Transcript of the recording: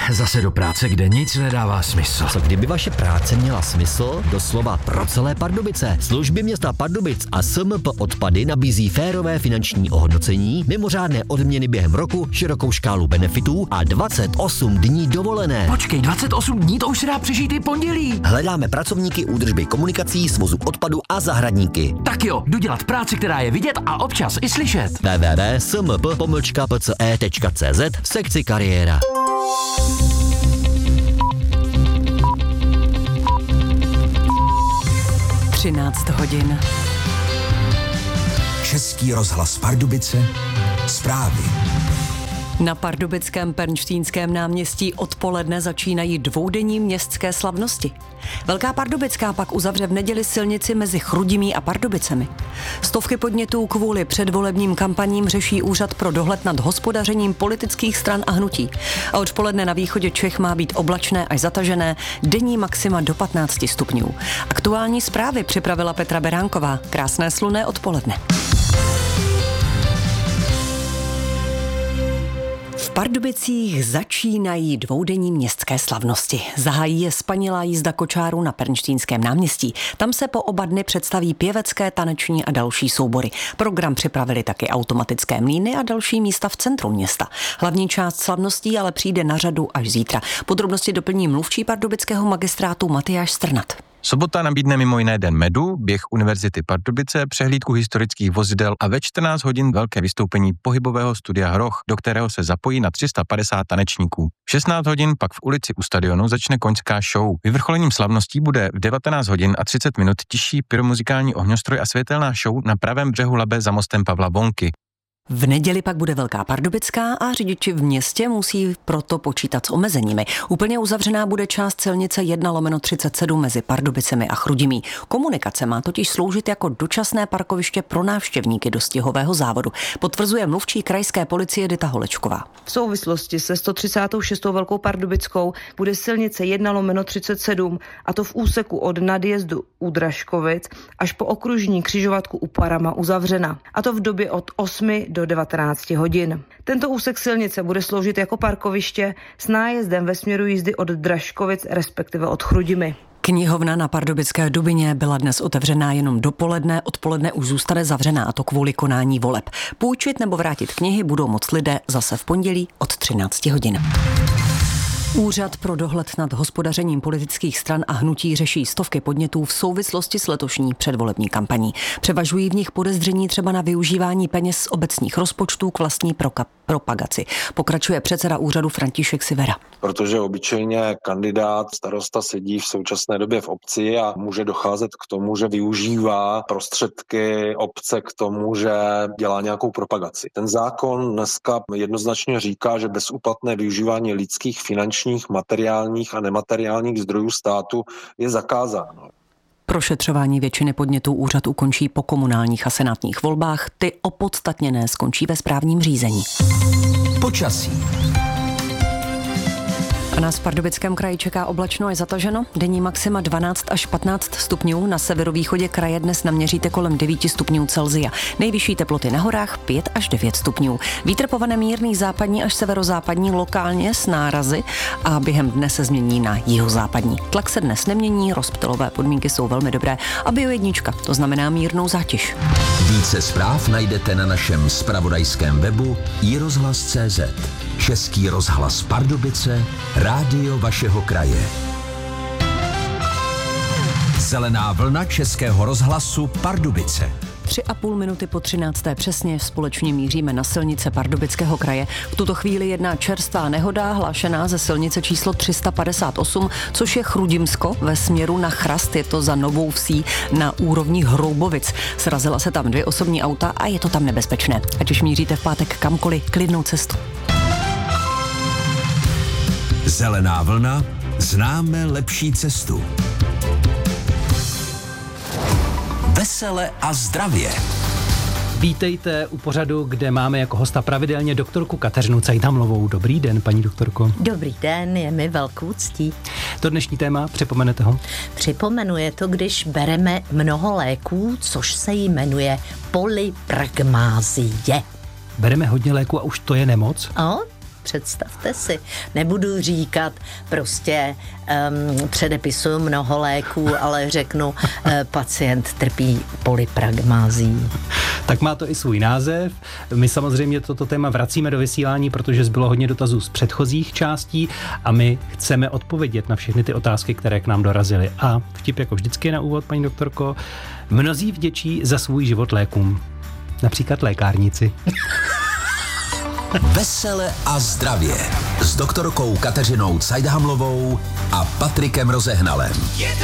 zase do práce, kde nic nedává smysl. Co kdyby vaše práce měla smysl? Doslova pro celé Pardubice. Služby města Pardubic a SMP Odpady nabízí férové finanční ohodnocení, mimořádné odměny během roku, širokou škálu benefitů a 28 dní dovolené. Počkej, 28 dní, to už se dá přežít i pondělí. Hledáme pracovníky údržby komunikací, svozu odpadu a zahradníky. Tak jo, jdu dělat práci, která je vidět a občas i slyšet. www.smp-pce.cz v sekci kariéra. hodin. Český rozhlas Pardubice, zprávy. Na pardubickém Pernštínském náměstí odpoledne začínají dvoudenní městské slavnosti. Velká Pardubická pak uzavře v neděli silnici mezi Chrudimí a Pardubicemi. Stovky podnětů kvůli předvolebním kampaním řeší Úřad pro dohled nad hospodařením politických stran a hnutí. A odpoledne na východě Čech má být oblačné až zatažené, denní maxima do 15 stupňů. Aktuální zprávy připravila Petra Beránková. Krásné slunné odpoledne. V Pardubicích začínají dvoudenní městské slavnosti. Zahájí je spanilá jízda kočárů na Pernštínském náměstí. Tam se po oba dny představí pěvecké, taneční a další soubory. Program připravili taky automatické mlýny a další místa v centru města. Hlavní část slavností ale přijde na řadu až zítra. Podrobnosti doplní mluvčí pardubického magistrátu Matyáš Strnad. Sobota nabídne mimo jiné Den medu, běh Univerzity Pardubice, přehlídku historických vozidel a ve 14 hodin velké vystoupení pohybového studia Hroch, do kterého se zapojí na 350 tanečníků. V 16 hodin pak v ulici u stadionu začne koňská show. Vyvrcholením slavností bude v 19 hodin a 30 minut tiší pyromuzikální ohňostroj a světelná show na pravém břehu Labe za mostem Pavla Vonky. V neděli pak bude Velká Pardubická a řidiči v městě musí proto počítat s omezeními. Úplně uzavřená bude část silnice 1/37 mezi Pardubicemi a Chrudimí. Komunikace má totiž sloužit jako dočasné parkoviště pro návštěvníky dostihového závodu, potvrzuje mluvčí krajské policie Dita Holečková. V souvislosti se 136. Velkou Pardubickou bude silnice 1/37, a to v úseku od nadjezdu u Dražkovic až po okružní křižovatku u Parama uzavřena. A to v době od 8 do 19 hodin. Tento úsek silnice bude sloužit jako parkoviště s nájezdem ve směru jízdy od Dražkovic, respektive od Chrudimi. Knihovna na Pardubické Dubině byla dnes otevřená jenom dopoledne, odpoledne už zůstane zavřená, a to kvůli konání voleb. Půjčit nebo vrátit knihy budou moct lidé zase v pondělí od 13 hodin. Úřad pro dohled nad hospodařením politických stran a hnutí řeší stovky podnětů v souvislosti s letošní předvolební kampaní. Převažují v nich podezření třeba na využívání peněz z obecních rozpočtů k vlastní propagaci. Pokračuje předseda úřadu František Sivera. Protože obyčejně kandidát starosta sedí v současné době v obci a může docházet k tomu, že využívá prostředky obce k tomu, že dělá nějakou propagaci. Ten zákon dneska jednoznačně říká, že bezúplatné využívání lidských, finančních, materiálních a nemateriálních zdrojů státu je zakázáno. Prošetřování většiny podnětů úřad ukončí po komunálních a senátních volbách, ty opodstatněné skončí ve správním řízení. Počasí. A nás v Pardubickém kraji čeká oblačno až zataženo. Denní maxima 12 až 15 stupňů. Na severovýchodě kraje dnes naměříte kolem 9 stupňů Celsia. Nejvyšší teploty na horách 5 až 9 stupňů. Vítr povane mírný západní až severozápadní, lokálně s nárazy, a během dne se změní na jihozápadní. Tlak se dnes nemění, rozptylové podmínky jsou velmi dobré a Bio1, to znamená mírnou zátěž. Více zpráv najdete na našem zpravodajském webu iRozhlas.cz. Český rozhlas Pardubice, rádio vašeho kraje. Zelená vlna Českého rozhlasu Pardubice. 3,5 minuty po 13. přesně společně míříme na silnice Pardubického kraje. V tuto chvíli jedná čerstvá nehoda hlášená ze silnice číslo 358, což je Chrudimsko ve směru na Chrast. Je to za Novou Vsí na úrovni Hroubovic. Srazila se tam 2 osobní auta a je to tam nebezpečné. Ať už míříte v pátek kamkoliv, klidnou cestu. Zelená vlna, známe lepší cestu. Vesele a zdravě. Vítejte u pořadu, kde máme jako hosta pravidelně doktorku Kateřinu Cajtamlovou. Dobrý den, paní doktorko. Dobrý den, je mi velkou ctí. To dnešní téma, připomenete ho? Připomenu je to, když bereme mnoho léků, což se jmenuje polypragmázie. Bereme hodně léků a už to je nemoc? představte si. Nebudu říkat prostě předepisuju mnoho léků, ale řeknu pacient trpí polypragmázií. Tak má to i svůj název. My samozřejmě toto téma vracíme do vysílání, protože zbylo hodně dotazů z předchozích částí a my chceme odpovědět na všechny ty otázky, které k nám dorazily. A vtip jako vždycky na úvod, paní doktorko, mnozí vděčí za svůj život lékům. Například lékárníci. Vesele a zdravě s doktorkou Kateřinou Cajdhamlovou a Patrikem Rozehnalem.